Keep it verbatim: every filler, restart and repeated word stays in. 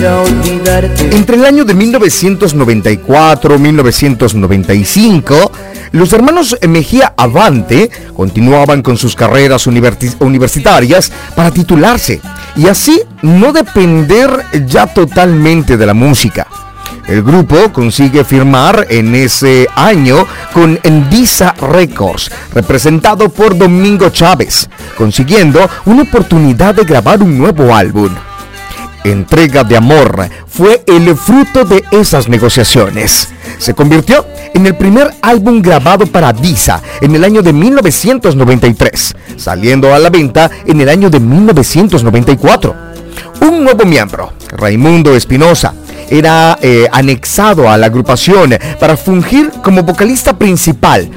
quisiera olvidarte. Entre el año de mil novecientos noventa y cuatro y mil novecientos noventa y cinco, los hermanos Mejía Avante continuaban con sus carreras universi- universitarias para titularse y así no depender ya totalmente de la música. El grupo consigue firmar en ese año con Endiza Records, representado por Domingo Chávez, consiguiendo una oportunidad de grabar un nuevo álbum. Entrega de Amor fue el fruto de esas negociaciones. Se convirtió en el primer álbum grabado para Diza en el año de mil novecientos noventa y tres, saliendo a la venta en el año de mil novecientos noventa y cuatro. Un nuevo miembro, Raimundo Espinosa, era eh, anexado a la agrupación para fungir como vocalista principal,